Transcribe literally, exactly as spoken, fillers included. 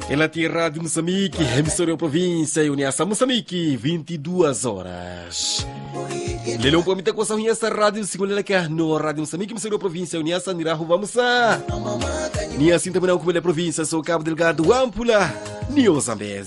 Ela tinha Rádio Moçambique, emissora província e Uniação Moçambique, vinte e duas horas. Lelão para mim ter coisa essa rádio segundo ela que é no Rádio Moçambique, emissora província Uniação Nirahu vamos a. Ni assim também não como ele é província, sou Cabo Delgado Ampula, Nio Zambezi.